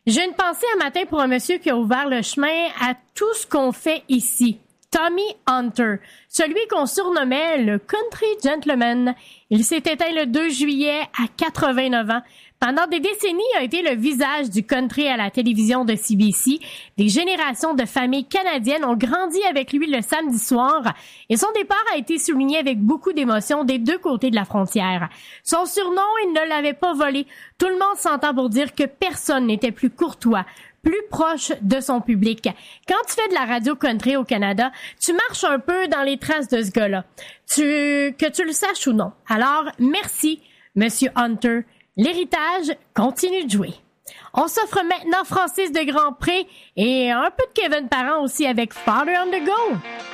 J'ai une pensée un matin pour un monsieur qui a ouvert le chemin à tout ce qu'on fait ici. Tommy Hunter, celui qu'on surnommait le Country Gentleman. Il s'est éteint le 2 juillet à 89 ans. Pendant des décennies, il a été le visage du country à la télévision de CBC. Des générations de familles canadiennes ont grandi avec lui le samedi soir et son départ a été souligné avec beaucoup d'émotion des deux côtés de la frontière. Son surnom, il ne l'avait pas volé. Tout le monde s'entend pour dire que personne n'était plus courtois, plus proche de son public. Quand tu fais de la radio country au Canada, tu marches un peu dans les traces de ce gars-là, que tu le saches ou non. Alors, merci, Monsieur Hunter. L'héritage continue de jouer. On s'offre maintenant Francis de Grandpré et un peu de Kevin Parent aussi avec Father on the Go.